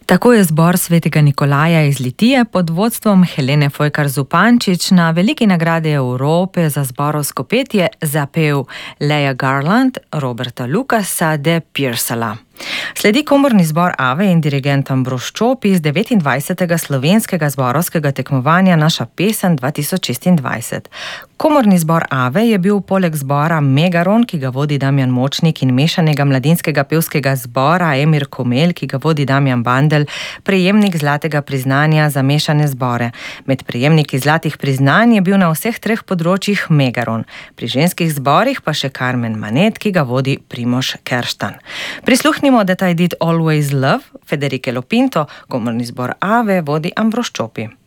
Tako je zbor svetega Nikolaja iz Litije pod vodstvom Helene Fojkar-Zupančič na veliki nagradi Evrope za zborovsko petje zapel Leah Garland, Roberta Lucasa de Piersala. Sledi komorni zbor Ave in dirigent Ambrož Čopi iz 29. slovenskega zborovskega tekmovanja Naša pesem 2026. Komorni zbor Ave je bil poleg zbora Megaron, ki ga vodi Damjan Močnik, in mešanega mladinskega pevskega zbora Emir Komel, ki ga vodi Damjan Bandel, prejemnik zlatega priznanja za mešane zbore. Med prejemniki zlatih priznanj je bil na vseh treh področjih Megaron. Pri ženskih zborih pa še Carmen Manet, ki ga vodi Primož Kerštan. Prisluhnimo That I Did Always Love Federike Lopinto, komorni zbor Ave vodi Ambrož Čopi.